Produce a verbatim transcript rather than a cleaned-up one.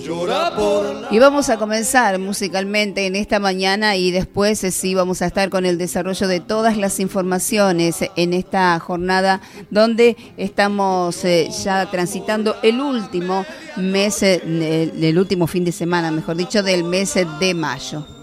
Y vamos a comenzar musicalmente en esta mañana y después eh, sí vamos a estar con el desarrollo de todas las informaciones en esta jornada donde estamos eh, ya transitando el último mes, eh, el, el último fin de semana, mejor dicho, del mes de mayo.